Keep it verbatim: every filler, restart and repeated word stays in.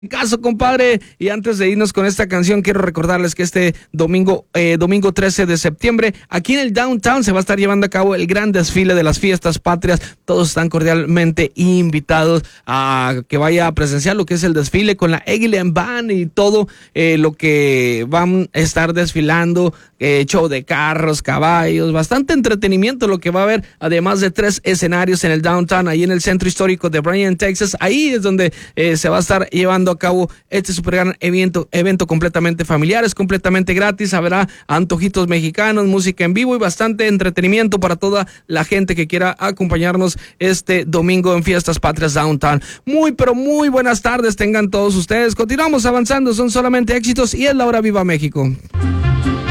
Caso, compadre, y antes de irnos con esta canción, quiero recordarles que este domingo, eh, domingo trece de septiembre, aquí en el Downtown se va a estar llevando a cabo el gran desfile de las fiestas patrias. Todos están cordialmente invitados a que vaya a presenciar lo que es el desfile con la Eggland Band y todo eh, lo que van a estar desfilando, eh, show de carros, caballos, bastante entretenimiento lo que va a haber, además de tres escenarios en el Downtown, ahí en el centro histórico de Bryan, Texas. Ahí es donde eh, se va a estar llevando a cabo este super gran evento, evento completamente familiar, es completamente gratis, habrá antojitos mexicanos, música en vivo y bastante entretenimiento para toda la gente que quiera acompañarnos este domingo en Fiestas Patrias Downtown. Muy, pero muy buenas tardes tengan todos ustedes. Continuamos avanzando, son solamente éxitos y es la hora Viva México.